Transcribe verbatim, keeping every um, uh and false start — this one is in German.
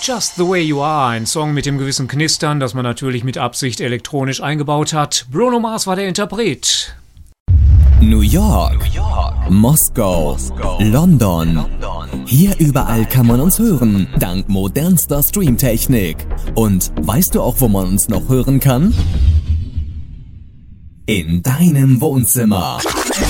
Just the Way You Are, ein Song mit dem gewissen Knistern, das man natürlich mit Absicht elektronisch eingebaut hat. Bruno Mars war der Interpret. New York, New York. Moskau, Moskau. London. London. Hier überall kann man uns hören, dank modernster Streamtechnik. Und weißt du auch, wo man uns noch hören kann? In deinem Wohnzimmer.